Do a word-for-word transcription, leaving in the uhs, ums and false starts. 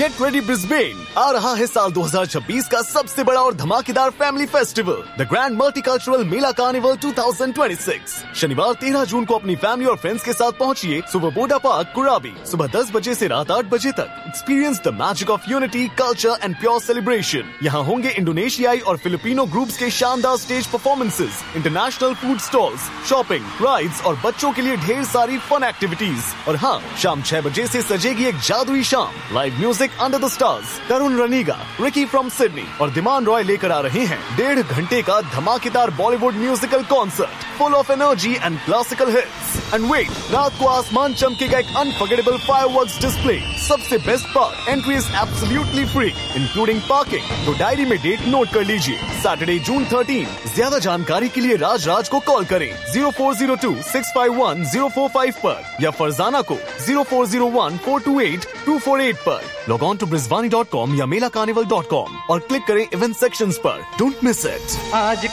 Get ready Brisbane, आ रहा है साल दो हज़ार छब्बीस का सबसे बड़ा और धमाकेदार family festival, the grand multicultural Mela carnival दो हज़ार छब्बीस। शनिवार तेरह जून को अपनी फैमिली और फ्रेंड्स के साथ पहुंचिए सुबह पार्क कुराबी, सुबह दस बजे से रात आठ बजे तक। Experience the magic of unity, culture and pure celebration. यहाँ होंगे इंडोनेशियाई और फिलिपिनो ग्रुप्स के शानदार stage performances, international food stalls, shopping, rides और बच्चों के लिए ढेर सारी फन एक्टिविटीज। और हाँ, शाम छह बजे से सजेगी एक जादुई शाम। Live music under the stars, Tarun रनीगा, Ricky from Sydney और दिमान रॉय लेकर आ रहे हैं डेढ़ घंटे का धमाकेदार Bollywood musical concert full of energy and classical hits. And wait, रात को आसमान चमकेगा एक अनफॉरगेटेबल फायरवर्क्स डिस्प्ले। सबसे best part, entry is absolutely free including parking. तो डायरी में डेट नोट कर लीजिए, सैटरडे जून थर्टीन। ज्यादा जानकारी के लिए राज राज को कॉल करें zero four zero to six five one zero four five पर या फरजाना को zero four zero one four to eight to four eight पर। Log on to ब्रिजवानी dot com या मेला कार्निवल डॉट कॉम और क्लिक करें इवेंट सेक्शंस पर। Don't miss it. आज